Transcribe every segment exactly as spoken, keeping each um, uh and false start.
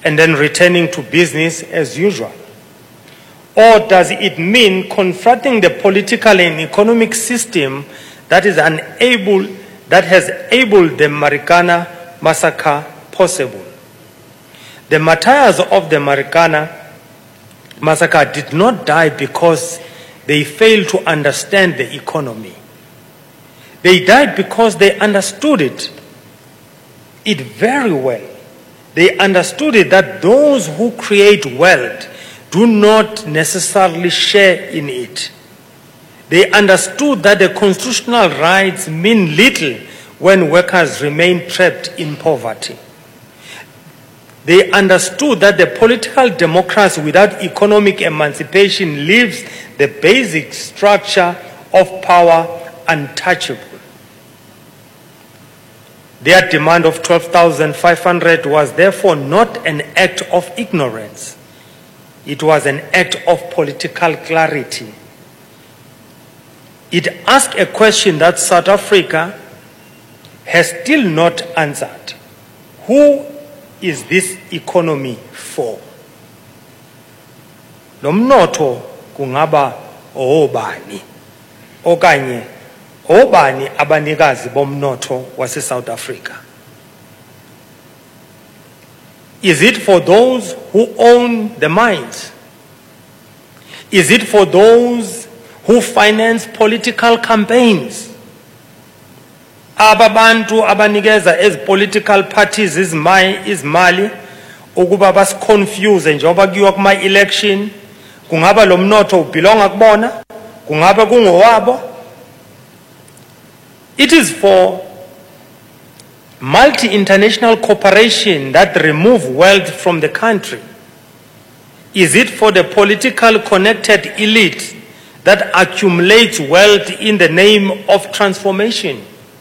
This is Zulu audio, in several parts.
and then returning to business as usual? Or does it mean confronting the political and economic system that is unable, that has enabled the Marikana massacre possible? The martyrs of the Marikana massacre did not die because they failed to understand the economy. They died because they understood it, it very well. They understood it that those who create wealth do not necessarily share in it. They understood that the constitutional rights mean little when workers remain trapped in poverty. They understood that the political democracy without economic emancipation leaves the basic structure of power untouchable. Their demand of twelve thousand five hundred was therefore not an act of ignorance. It was an act of political clarity. It asked a question that South Africa has still not answered. Who is this economy for? Nomnotho kungaba obani okanye obani abanikazi bomnotho wase South Africa? Is it for those who own the mines? Is it for those who finance political campaigns? Ababantu abanikeza as political parties izimali ukuba bas confuse njengoba kuyiwa kuma election, kungaba lo mnotho ubelonga kubona, kungaba kungowabo. It is for multi-international cooperation that remove wealth from the country. Is it for the political connected elite that accumulates wealth in the name of transformation?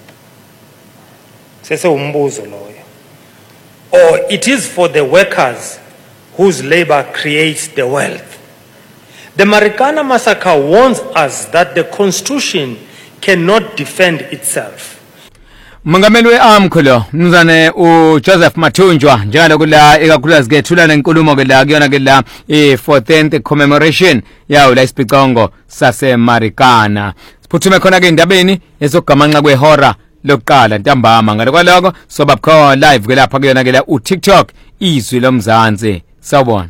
Or it is for the workers whose labor creates the wealth? The Marikana massacre warns us that the Constitution cannot defend itself. Mangameli we-AMCO mnumzane uJoseph Mathunjwa njalo kula ikakhulukazi ke thulana inkulumo ke la kuyona ke la i-fourteenth commemoration yawo la isiphicongo sase Marikana. Siphuthume khona ke indabeni ezogamanxa kwehora lokuqala ntambama ngalo kwaloko soba khona live ke lapha kuyona ke la uTikTok izwi lomzansi. Sawubona.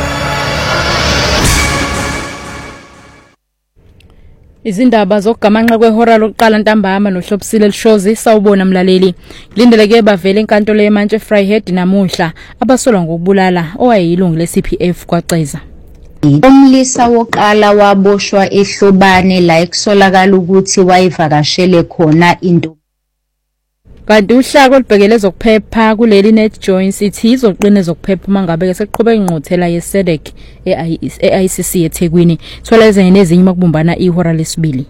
Izindaba zokugamanxa kwehora lokuqala ntambama nohlobisile lishozi. Sawubona mlaleli. Lindeleke bavele enkantolo yeMantshwe Vryheid namuhla abasolwa ngokubulala owayeyilungu le-C P F kwaXeza. Umlisa woqala waboshwa eHlobane la ekusolakala ukuthi wayivakashele khona into. Kanti uhlaka olubhekele zokuphepha kuleli net joins ithi izoqina zokuphepha mangabe ke seqhubeka ingqothela yeSEDEC e-I C C eThekwini. Thola ezinye nezinye makubumbana ihora lesibili.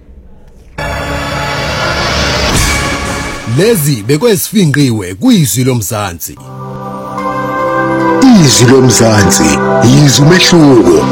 Lezi bekwesifinqiwe kuyizwi lomzansi. Izwi lomzansi yizwi umehluko.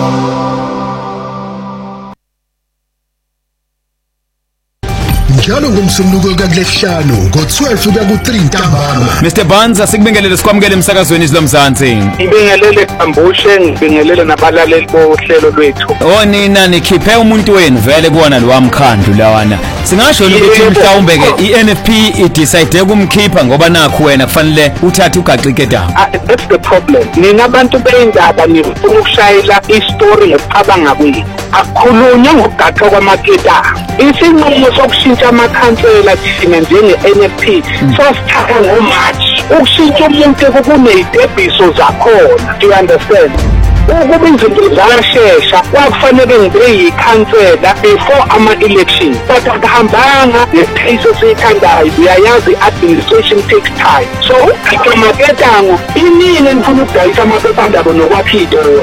Njalo ngomsombuluko kakulehlanu ngo-twelve kuya ku-three ntambama. Mister Bonds asikubingelele sikwamukele emsakazweni izilomzansi. Ngibingelele Ambushe, ngibingelele nabalaleli bohlelo lwethu. Oh nina nikhiphe umuntu wenu vele kuona lo wamkhandlu lawana. Singasho ukuthi mhlawumbe ke i-N F P idecide ukumkhipha ngoba nakho wena kufanele uthathe ugaxike daba. That's the problem. Nina abantu beyindaba nifuna ukushayela istory ngokucabanga kwenu. Akukhulunywa ngokugaxa kwamaketa. Isinqumo sokushintsha amakhansela thina njenge-N F P sasithatha ngoMarch. Ukushintsha umuntu kunezidebhiso zakhona. Do you understand? Ukuba izinto ziyashesha kwakufanele ngibe yikhansela before ama-election, but akuhambanga ngepace esiyithandayo. Uyayazi i-administration takes time. So ikamakethango inini nifuna ukudayisa amaphephandaba nokwakha iy'tori.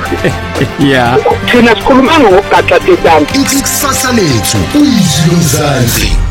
Yeah. Thina sikhuluma ngokugaxa ketanga. Ikusasa lethu uyizwi lomzansi.